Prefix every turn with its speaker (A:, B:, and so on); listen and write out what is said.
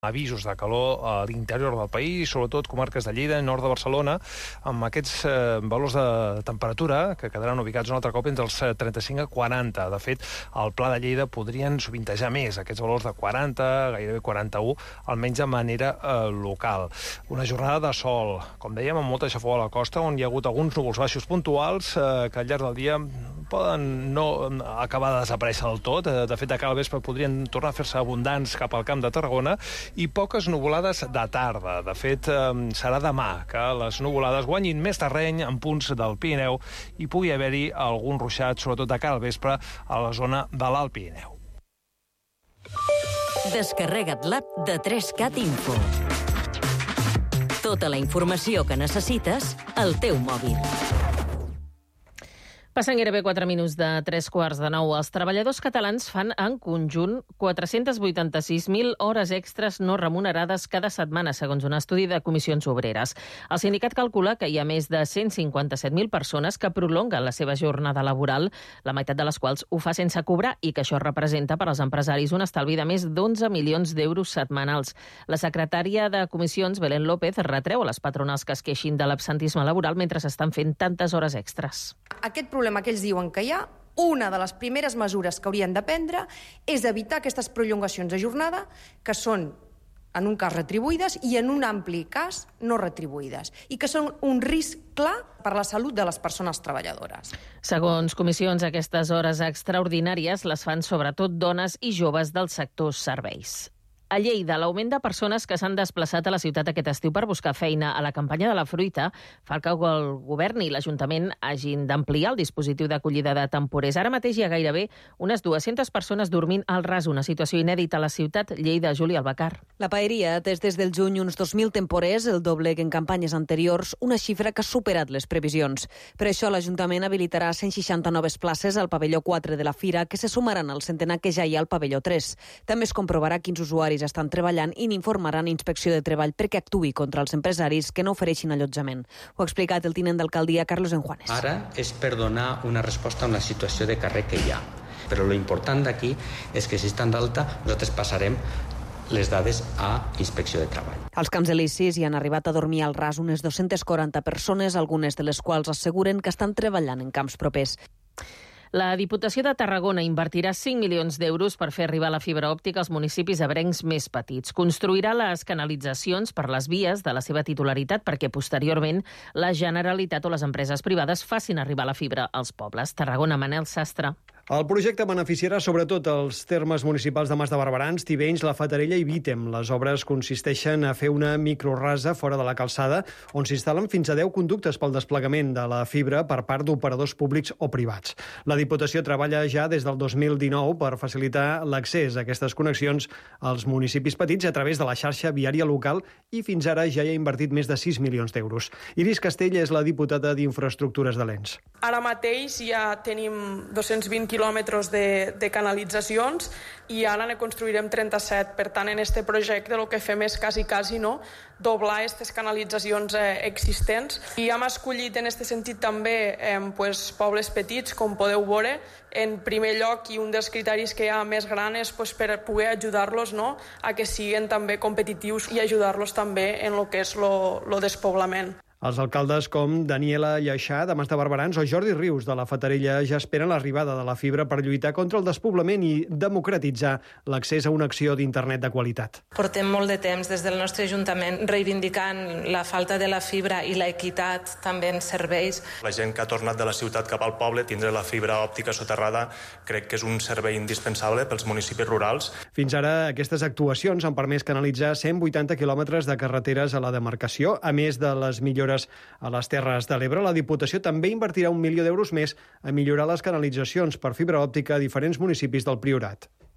A: avisos de calor a l'interior del país, sobretot comarques de Lleida, nord de Barcelona, amb aquests valors de temperatura que quedaran ubicats un altre cop entre els 35 a 40. De fet, al Pla de Lleida podrien sovintejar més aquests valors de 40, gairebé 41, almenys de manera local. Una jornada de sol, com dèiem, amb molta xafogor a la costa, on hi ha hagut alguns núvols baixos puntuals que al llarg del dia poden no acabar de desaparèixer del tot. De fet, a cada vespre podrien tornar a fer-se abundants cap al Camp de Tarragona, i poques nuvolades de tarda. De fet, serà demà que les nuvolades guanyin més terreny en punts del Pirineu i pugui haver-hi algun ruixat, sobretot de cara al vespre, a la zona de l'Alt Pirineu.
B: Descarrega't l'app de 3CAT Info. Tota la informació que necessites al teu mòbil.
C: Passen gairebé 4 minuts de 8:45. Els treballadors catalans fan en conjunt 486.000 hores extres no remunerades cada setmana, segons un estudi de Comissions Obreres. El sindicat calcula que hi ha més de 157.000 persones que prolonguen la seva jornada laboral, la meitat de les quals ho fa sense cobrar, i que això representa per als empresaris un estalvi de més d'11 milions d'euros setmanals. La secretària de Comissions, Belén López, retreu a les patronals que es queixin de l'absentisme laboral mentre s'estan fent tantes hores extres.
D: Aquest problema que ells diuen que hi ha, una de les primeres mesures que haurien de prendre és evitar aquestes prolongacions de jornada, que són, en un cas, retribuïdes i en un ampli cas no retribuïdes, i que són un risc clar per la salut de les persones treballadores.
C: Segons Comissions, aquestes hores extraordinàries les fan sobretot dones i joves del sector serveis. A Lleida, l'augment de persones que s'han desplaçat a la ciutat aquest estiu per buscar feina a la campanya de la fruita fa que el govern i l'Ajuntament hagin d'ampliar el dispositiu d'acollida de temporers. Ara mateix hi ha gairebé unes 200 persones dormint al ras, una situació inèdita a la ciutat. Lleida, Júlia Albacar.
E: La Paeria ha atès des del juny uns 2.000 temporers, el doble que en campanyes anteriors, una xifra que ha superat les previsions. Per això l'Ajuntament habilitarà 160 noves places al pavelló 4 de la Fira, que se sumaran al centenar que ja hi ha al pavelló 3. També es comprovarà quins usuaris estan treballant i n'informaran Inspecció de Treball perquè actuï contra els empresaris que no ofereixin allotjament. Ho ha explicat el tinent d'alcaldia Carlos Enjuanes.
F: Ara és per donar una resposta a una situació de carrer que hi ha. Però lo important d'aquí és que si estan d'alta nosaltres passarem les dades a Inspecció de Treball.
E: Als Camps Elisis hi han arribat a dormir al ras unes 240 persones, algunes de les quals asseguren que estan treballant en camps propers.
C: La Diputació de Tarragona invertirà 5 milions d'euros per fer arribar la fibra òptica als municipis ebrencs més petits. Construirà les canalitzacions per les vies de la seva titularitat perquè posteriorment la Generalitat o les empreses privades facin arribar la fibra als pobles. Tarragona, Manel Sastre.
G: El projecte beneficiarà sobretot els termes municipals de Mas de Barberans, Tivenys, La Fatarella i Vítem. Les obres consisteixen a fer una microrasa fora de la calçada on s'instal·len fins a 10 conductes pel desplegament de la fibra per part d'operadors públics o privats. La Diputació treballa ja des del 2019 per facilitar l'accés a aquestes connexions als municipis petits a través de la xarxa viària local i fins ara ja hi ha invertit més de 6 milions d'euros. Iris Castell és la diputada d'Infraestructures de l'ENS.
H: Ara mateix ja tenim 220 quilòmetres de canalitzacions i ara ne construirem 37. Per tant, en aquest projecte el que fem és quasi no doblar aquestes canalitzacions existents. I hem escollit en aquest sentit també pobles petits, com podeu veure, en primer lloc, i un dels criteris que hi ha més gran és per poder ajudar-los a que siguin també competitius i ajudar-los també en el que és el despoblament.
G: Els alcaldes com Daniela Lleixà, de Mas de Barberans, o Jordi Rius, de La Fatarella, ja esperen l'arribada de la fibra per lluitar contra el despoblament i democratitzar l'accés a una acció d'internet de qualitat.
I: Portem molt de temps des del nostre Ajuntament reivindicant la falta de la fibra i l'equitat també en serveis.
J: La gent que ha tornat de la ciutat cap al poble, tindre la fibra òptica soterrada, crec que és un servei indispensable pels municipis rurals.
G: Fins ara, aquestes actuacions han permès canalitzar 180 quilòmetres de carreteres a la demarcació, a més de les millores a les Terres de l'Ebre. La Diputació també invertirà 1 milió d'euros més a millorar les canalitzacions per fibra òptica a diferents municipis del Priorat.